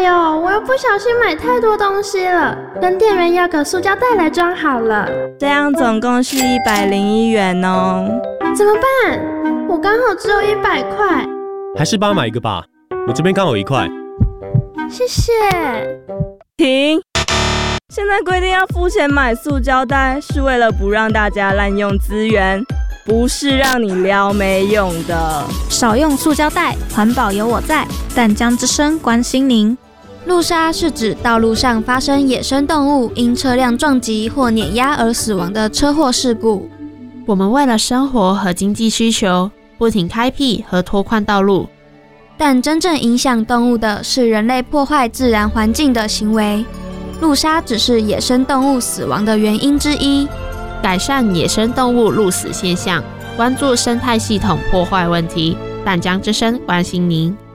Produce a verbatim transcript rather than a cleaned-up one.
呦，我又不小心买太多东西了，跟店员要个塑胶袋来装好了。 这样总共是一百零一元哦。 怎么办？我刚好只有一百块。 还是帮他买一个吧，我这边刚好一块。 谢谢。 停！现在规定要付钱买塑胶袋，是为了不让大家滥用资源，不是让你撩没用的。 少用塑胶袋，环保有我在。淡江之声关心您。 路杀是指道路上发生野生动物因车辆撞击或碾压而死亡的车祸事故。 我们为了生活和经济需求，不停开辟和拓宽道路， 但真正影响动物的是人类破坏自然环境的行为。路杀只是野生动物死亡的原因之一。 改善野生动物路死现象，关注生态系统破坏问题。淡江之声关心您。